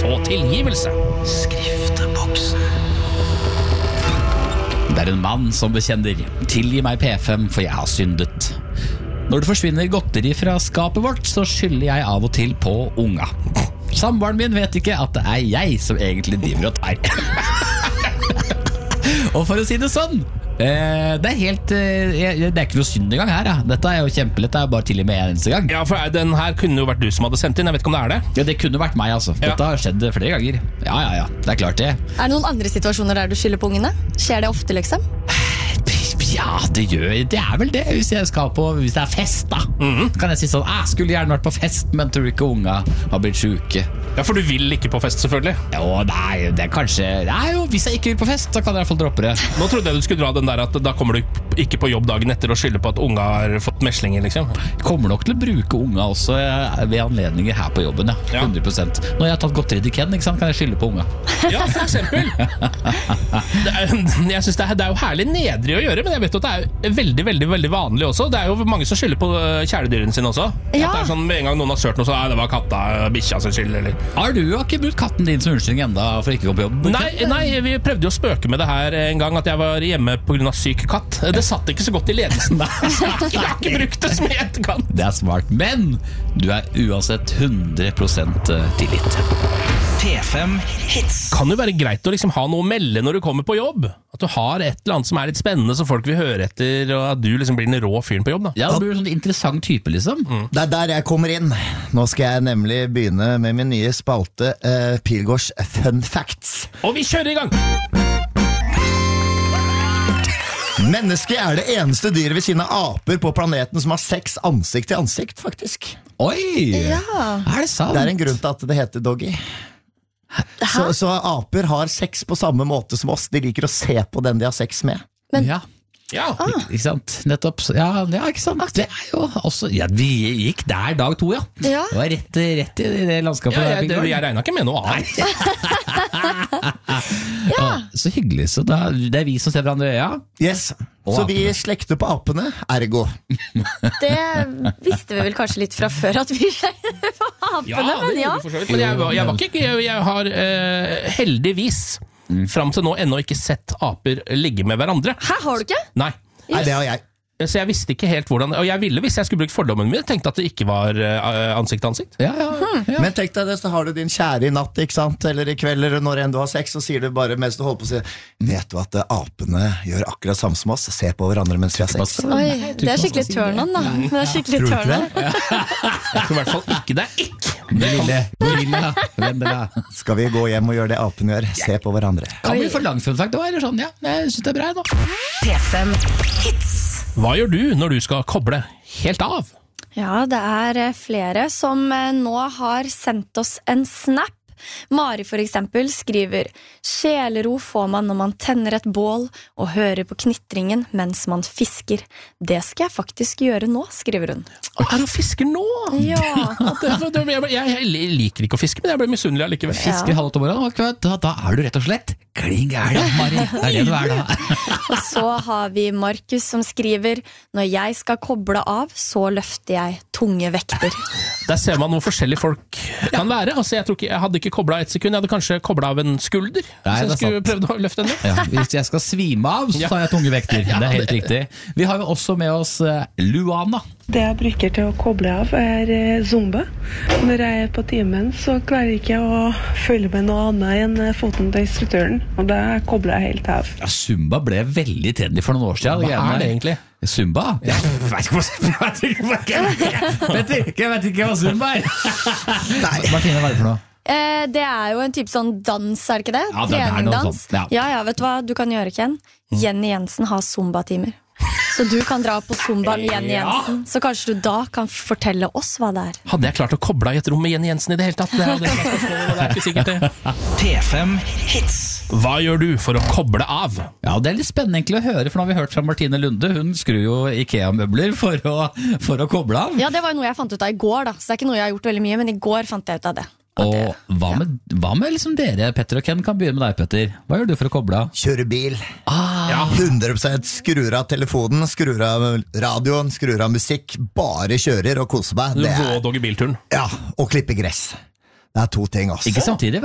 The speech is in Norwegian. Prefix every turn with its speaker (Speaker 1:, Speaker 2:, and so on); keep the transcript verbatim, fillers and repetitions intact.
Speaker 1: få tilgivelse.
Speaker 2: Skrifteboksen.
Speaker 3: Det er en mann som bekjenner: tilgi meg P fem, for jeg har syndet. Når det forsvinner godteri fra skapet vårt, så skylder jeg av og til på unga. Samboeren min vet ikke at det er jeg som egentlig driver og tar. Og for å si det sånn, eh, det er helt eh, det er ikke noe synd engang her, ja. Dette er jo kjempelett, det er bare til og med en eneste gang.
Speaker 1: Ja, for den her kunne jo vært du som hadde sendt inn. Jeg vet ikke om det er det.
Speaker 3: Ja, det kunne vært meg, altså. Dette
Speaker 1: Ja.
Speaker 3: har skjedd flere ganger. Ja, ja, ja, det er klart det.
Speaker 4: Er det noen andre situasjoner der du skylder på ungene? Skjer det ofte, liksom?
Speaker 3: Ja, det gjør det er vel det. Hvis jeg skal på, hvis det er fest, da, mm-hmm. kan jeg si sånn: jeg skulle gjerne vært på fest, men tror ikke unga har blitt syke.
Speaker 1: Ja, for du vil ikke på fest, selvfølgelig.
Speaker 3: Jo, nei, det er kanskje nei, jo, hvis jeg ikke vil på fest, så kan jeg i hvert fall droppe det.
Speaker 1: Nå trodde jeg du skulle dra den der at da kommer du ikke på jobb dagen etter og skylder på at unga har fått meslinger, liksom.
Speaker 3: Kommer nok til å bruke unga også ved anledninger her på jobben, ja.
Speaker 1: Ja.
Speaker 3: hundre prosent. Når jeg har tatt godteri til Ken, ikke sant, kan jeg skylde på unga.
Speaker 1: Ja, for eksempel. Det er, jeg synes det er, det er jo herlig nedrig å gjøre, men jeg vet at det er veldig, veldig, veldig vanlig også. Det er jo mange som skylder på kjæledyrene sine også.
Speaker 4: Ja.
Speaker 1: At det er sånn, med en gang noen har sørt noe, så er det var katta, bikkja sin skyld, eller...
Speaker 3: Har du jo ikke brukt katten din som unnskyldning enda for ikke å gå på jobb?
Speaker 1: Nei, nei, vi prøvde jo å spøke med det her en gang, at jeg var hjemme på grunn av syk katt. Det satt ikke så godt i ledelsen. Jeg har ikke brukt det som i etterkant.
Speaker 3: Det er smart, men du er uansett hundre prosent tilgitt.
Speaker 2: P fem hits.
Speaker 1: Kan jo være greit å liksom ha noe å melde når du kommer på jobb. At du har et eller annet som er litt spennende, så folk vil høre etter, og at du liksom blir den rå fyren på jobb, da.
Speaker 3: Ja, det blir en sånn interessant type, liksom.
Speaker 1: Mm.
Speaker 5: Det er der jeg kommer inn. Nå skal jeg nemlig begynne med min nye spalte uh, Pilgaards Fun Facts.
Speaker 1: Og vi kjører i gang!
Speaker 5: Mennesket er det eneste dyret ved siden av aper på planeten som har seks ansikt til ansikt, faktisk.
Speaker 3: Oi!
Speaker 4: Ja.
Speaker 3: Er det sant?
Speaker 5: Det er en grunn til at det heter doggy. Så, så aper har sex på samme måte som oss. De liker å se på den de har sex med.
Speaker 4: Men-
Speaker 3: Ja.
Speaker 1: Ja.
Speaker 3: Ikke sant? Nettopp. Ja, ja, ikke sant? Det er jo også ja, vi gikk der dag to, ja.
Speaker 4: Ja.
Speaker 3: Det var rett, rett i det landskapet.
Speaker 1: Ja,
Speaker 3: der,
Speaker 1: jeg, det,
Speaker 3: Pilgaard.
Speaker 1: jeg regnet ikke med noe annet.
Speaker 3: Ja. Så hyggelig, så da, det er vi som ser hverandre i øya.
Speaker 5: Yes.
Speaker 3: Og
Speaker 5: Så vi
Speaker 3: apene.
Speaker 5: slekter på apene, ergo.
Speaker 4: Det visste vi vel kanskje litt fra før at vi skjedde på apene,
Speaker 1: Ja, det
Speaker 4: men ja.
Speaker 1: gjorde du for så vidt. Men jeg, var- jeg var ikke Jeg, jeg har eh, heldigvis fram til nå ennå ikke sett aper ligge med hverandre.
Speaker 4: Hæ, har du ikke?
Speaker 1: Nei.
Speaker 5: Nei, det har jeg.
Speaker 1: Så jeg visste ikke helt hvordan. Og jeg ville, hvis jeg skulle brukt fordommen min, tenkte at det ikke var eh, ansikt til ansikt.
Speaker 3: Ja, ja, ja.
Speaker 5: Men tenk deg det, så har du din kjære i natt, ikke sant? Eller i kveld, eller når enn du har sex, så sier du bare mens du holder på å si: vet du at eh, apene gjør akkurat samme som oss? Se på hverandre mens vi har sex.
Speaker 4: Oi, det er skikkelig turn-on, da. Det er skikkelig
Speaker 5: Tror du ikke
Speaker 4: turn-on.
Speaker 5: det?
Speaker 1: Jeg tror i hvert fall ikke det er ikke.
Speaker 3: Det lille gorilla, Vendela.
Speaker 5: Skal vi gå hjem og gjøre det apene gjør? Se på hverandre.
Speaker 3: Kan bli for lang fun fact, eller sånn, ja. Jeg synes det er bra nå.
Speaker 2: P fem hits.
Speaker 1: Hva gjør du når du skal koble helt av?
Speaker 4: Ja, det er eh, flere som eh, nå har sendt oss en snap. Mari for eksempel skriver: Sjelero får man når man tenner et bål og hører på knitringen mens man fisker. Det skal jeg faktisk gjøre nå, skriver hun.
Speaker 1: Er du fisker nå?
Speaker 4: Ja.
Speaker 1: Det- det- Jeg, jeg liker ikke å fiske, men jeg ble misunnelig allikevel.
Speaker 3: Fisker halvt om morgenen, ok, da, da er du rett og slett kling gæren, Mari. Det er det du er da.
Speaker 4: Og så har vi Markus som skriver: Når jeg skal koble av, så løfter jeg tunge vekter.
Speaker 1: Der ser man hvor forskjellige folk kan være. Altså, jeg, tror ikke, jeg hadde ikke kobla et sekund, jeg hadde kanskje kobla av en skulder.
Speaker 3: Nei,
Speaker 1: Hvis jeg
Speaker 3: det er
Speaker 1: skulle
Speaker 3: sant.
Speaker 1: prøvd å løfte den.
Speaker 3: Ja, hvis jeg skal svime av, så
Speaker 1: Ja.
Speaker 3: tar jeg tunge vekter.
Speaker 1: Ja,
Speaker 3: Det er helt
Speaker 1: det-
Speaker 3: riktig. Vi har jo også med oss eh, Luana.
Speaker 6: Det jeg bruker til å koble av er eh, zumba. Når jeg er på timen, så klarer jeg ikke å følge med noe annet enn eh, foten til instruktøren. Og da kobler jeg helt av.
Speaker 3: Ja, Zumba ble veldig trendy for noen år siden.
Speaker 1: Hva er det egentlig?
Speaker 3: Zumba? Ja. Jeg vet ikke hva Zumba er. Jeg vet ikke hva Zumba er. Martine, hva er det for noe?
Speaker 4: Eh, det er jo en type sånn dans, er det ikke det?
Speaker 3: Ja, det er noe
Speaker 4: Treningdans.
Speaker 3: sånt, ja.
Speaker 4: Ja, ja, vet du hva du kan gjøre, Ken? Jenny Jensen har zumba-timer. Så du kan dra på zumba med Jenny
Speaker 3: Ja.
Speaker 4: Jensen. Så kanskje du da kan fortelle oss hva det er.
Speaker 1: Hadde jeg klart å koble av i et rom med Jenny Jensen i det hele tatt? Det er, det som er spørsmålet, og det er ikke sikkert det.
Speaker 2: P fem hits.
Speaker 1: Hva gjør du for å koble av?
Speaker 3: Ja, Det er litt spennende egentlig å høre, for nå har vi hørt fra Martine Lunde. Hun skrur jo IKEA-møbler for å, for å koble av.
Speaker 4: Ja, det var jo noe jeg fant ut av i går, da. Så det er ikke noe jeg har gjort veldig mye, men i går fant jeg ut av det. At det-
Speaker 3: Og hva med, hva med liksom dere, Petter og Ken? Kan begynne med deg, Petter. Hva gjør du for å koble av?
Speaker 5: Kjøre bil.
Speaker 3: Ah,
Speaker 5: hundre prosent skrur av telefonen, skrur av radioen, skrur av musikk. Bare kjører og koser meg. Det er,
Speaker 1: Vådog i bilturen.
Speaker 5: ja, og klippe gress. Det er to ting, altså.
Speaker 3: Ikke samtidig,